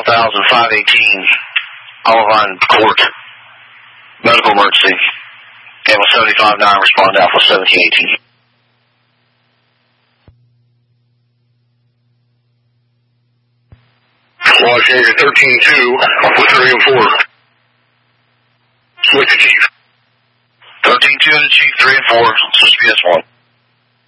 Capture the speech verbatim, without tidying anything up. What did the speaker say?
one thousand five eighteen, Olivine Court, medical emergency. Gamma seventy-five nine, respond to Alpha seventeen eighteen. Launch area thirteen two, with three and four. With the Chief. thirteen two and the Chief, three and four, this is P S one.